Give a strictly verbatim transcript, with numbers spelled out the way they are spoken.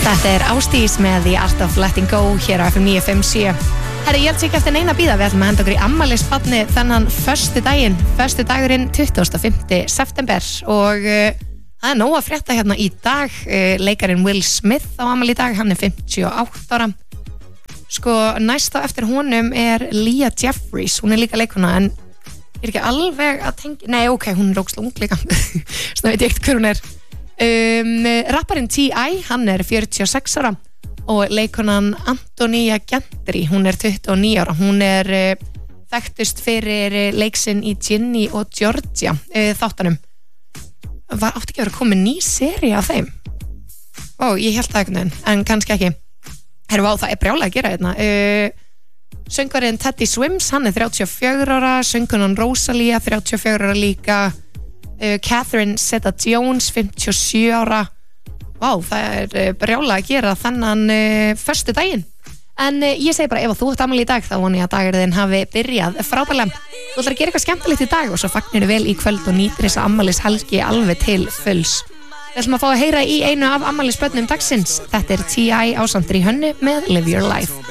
Þetta er Ásdís með The Art of Letting Go hér á F M níu fimm sjö. Herri, ég held sér ekki eftir neina bíða, við ætlum að henda okkur í afmælisbarni þennan föstu daginn, föstu dagurinn tuttugasta og fimmta september og uh, það er nóg að frétta hérna í dag. uh, Leikarinn Will Smith á afmæli í dag, hann er fimmtíu og átta ára. Sko, næsta eftir honum er Leah Jeffries, hún er líka leikona en er ekki alveg að tengja, nei ok, hún er ógeðslega ung líka, svona veit ég ekkert hver hún er. Um, rapparinn T I, hann er fjörutíu og sex ára og leikonan Antonia Gentry, hún er tuttugu og níu ára. Hún er uh, þekktust fyrir uh, leiksinn í Ginny og Georgia uh, þáttanum. Var átti ekki að vera komið ný seri af þeim? Ó, ég held það einhvern veginn, en kannski ekki. Herru, vá, það er brjálega að gera hérna. Uh, söngvarinn Teddy Swims, hann er þrjátíu og fjögurra ára, söngkonan Rosalia, þrjátíu og fjögurra ára líka. Uh, Catherine Zeta-Jones, fimmtíu og sjö ára. Vá, það er uh, brjálega að gera þennan uh, föstu daginn. En uh, ég segi bara, ef þú átt afmæli í dag, þá vona ég að dagurinn hafi byrjað frábærlega. Þú ætlar að gera eitthvað skemmtilegt í dag og svo fagnir þú vel í kvöld og nýtir þessa afmælishelgi alveg til fulls. Við ætlum að fá að heyra í einu af afmælisbörnum dagsins. Þetta er T I ásamt Rihanna með Live Your Life.